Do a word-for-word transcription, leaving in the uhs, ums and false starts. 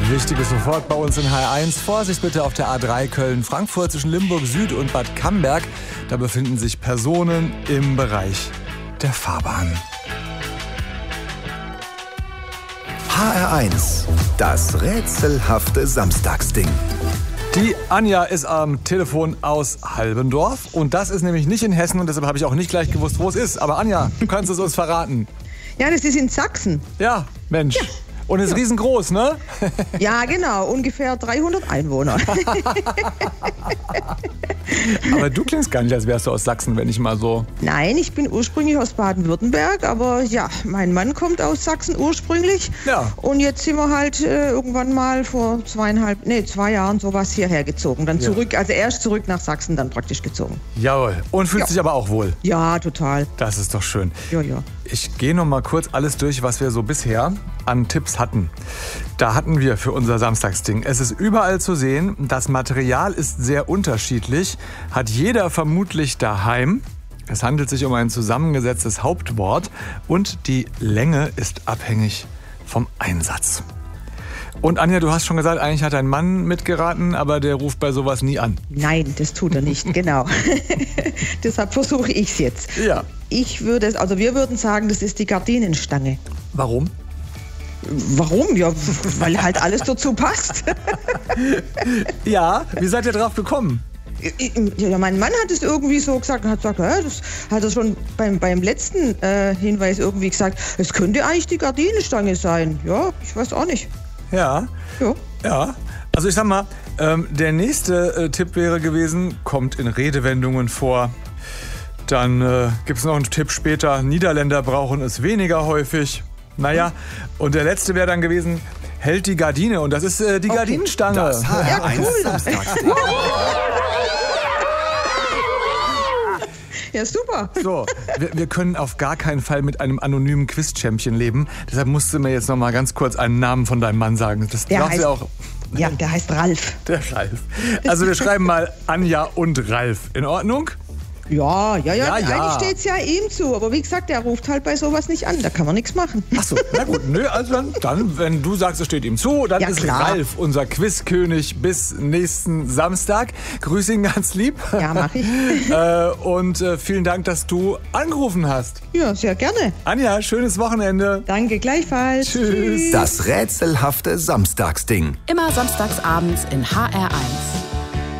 Wichtiges sofort bei uns in H R eins. Vorsicht bitte auf der A drei Köln-Frankfurt zwischen Limburg Süd und Bad Camberg. Da befinden sich Personen im Bereich der Fahrbahn. H R eins, das rätselhafte Samstagsding. Die Anja ist am Telefon aus Halbendorf und das ist nämlich nicht in Hessen und deshalb habe ich auch nicht gleich gewusst, wo es ist. Aber Anja, du kannst es uns verraten. Ja, das ist in Sachsen. Ja, Mensch. Ja. Und ist ja. riesengroß, ne? Ja, genau. Ungefähr dreihundert Einwohner. Aber du klingst gar nicht, als wärst du aus Sachsen, wenn ich mal so... Nein, ich bin ursprünglich aus Baden-Württemberg, aber ja, mein Mann kommt aus Sachsen ursprünglich. Ja. Und jetzt sind wir halt äh, irgendwann mal vor zweieinhalb, nee, zwei Jahren sowas hierher gezogen. Dann zurück, ja. also erst zurück nach Sachsen, dann praktisch gezogen. Jawohl. Und fühlst ja. dich aber auch wohl? Ja, total. Das ist doch schön. Ja, ja. Ich gehe noch mal kurz alles durch, was wir so bisher an Tipps hatten. Da hatten wir für unser Samstagsding. Es ist überall zu sehen. Das Material ist sehr unterschiedlich. Hat jeder vermutlich daheim. Es handelt sich um ein zusammengesetztes Hauptwort. Und die Länge ist abhängig vom Einsatz. Und Anja, du hast schon gesagt, eigentlich hat dein Mann mitgeraten, aber der ruft bei sowas nie an. Nein, das tut er nicht, genau. Deshalb versuche ich es jetzt. Ja. Ich würde es, also wir würden sagen, das ist die Gardinenstange. Warum? Warum? Ja, weil halt alles dazu passt. Ja, wie seid ihr drauf gekommen? Ja, mein Mann hat es irgendwie so gesagt, hat gesagt, ja, das hat er schon beim, beim letzten äh, Hinweis irgendwie gesagt, es könnte eigentlich die Gardinenstange sein. Ja, ich weiß auch nicht. Ja, ja. ja. Also ich sag mal, ähm, der nächste äh, Tipp wäre gewesen, kommt in Redewendungen vor. Dann äh, gibt es noch einen Tipp später, Niederländer brauchen es weniger häufig. Naja, und der letzte wäre dann gewesen, hält die Gardine. Und das ist äh, die okay. Gardinenstange. Das H R eins ja, cool. Samstagsding. Ja, super. So, wir, wir können auf gar keinen Fall mit einem anonymen Quiz-Champion leben. Deshalb musst du mir jetzt noch mal ganz kurz einen Namen von deinem Mann sagen. Das der heißt, du auch. Ja, der heißt Ralf. Der Ralf. Also wir schreiben mal Anja und Ralf. In Ordnung? Ja, ja, ja, ja, ja. Eigentlich steht es ja ihm zu. Aber wie gesagt, der ruft halt bei sowas nicht an. Da kann man nichts machen. Ach so, na gut. Nö, also dann, dann, wenn du sagst, es steht ihm zu, dann ja, ist klar. Ralf unser Quizkönig bis nächsten Samstag. Grüß ihn ganz lieb. Ja, mach ich. äh, und äh, vielen Dank, dass du angerufen hast. Ja, sehr gerne. Anja, schönes Wochenende. Danke, gleichfalls. Tschüss. Das rätselhafte Samstagsding. Immer samstags abends in H R eins.